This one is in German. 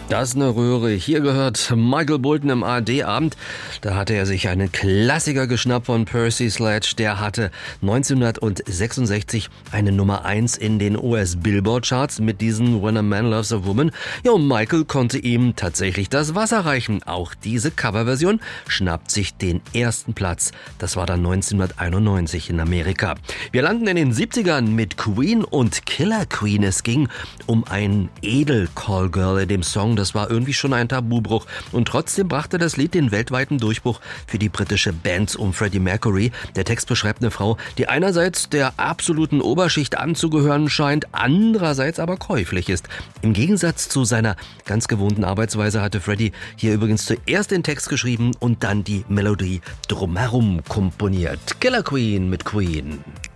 Das ist eine Röhre. Hier gehört Michael Bolton im ARD-Abend. Da hatte er sich einen Klassiker geschnappt von Percy Sledge. Der hatte 1966 eine Nummer 1 in den US-Billboard-Charts mit diesem When a Man Loves a Woman. Ja, und Michael konnte ihm tatsächlich das Wasser reichen. Auch diese Coverversion schnappt sich den ersten Platz. Das war dann 1991 in Amerika. Wir landen in den 70ern mit Queen und Killer Queen. Es ging um ein Edel-Callgirl in dem Song. Das war irgendwie schon ein Tabubruch. Und trotzdem brachte das Lied den weltweiten Durchbruch für die britische Band um Freddie Mercury. Der Text beschreibt eine Frau, die einerseits der absoluten Oberschicht anzugehören scheint, andererseits aber käuflich ist. Im Gegensatz zu seiner ganz gewohnten Arbeitsweise hatte Freddie hier übrigens zuerst den Text geschrieben und dann die Melodie drumherum komponiert. Killer Queen mit Queen.